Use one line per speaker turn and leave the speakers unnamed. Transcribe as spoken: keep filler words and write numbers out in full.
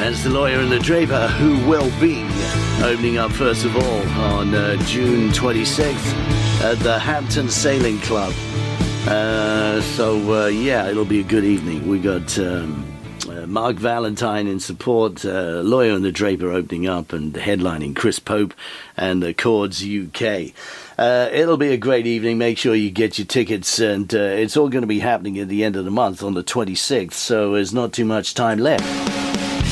That's the Lawyer and the Draper, who will be opening up first of all on uh, June twenty-sixth at the Hampton Sailing Club. Uh, so, uh, yeah, it'll be a good evening. We got um, uh, Mark Valentine in support, uh, Lawyer and the Draper opening up and headlining Chris Pope and the Chords U K. Uh, it'll be a great evening. Make sure you get your tickets, and uh, it's all going to be happening at the end of the month on the twenty-sixth, so there's not too much time left.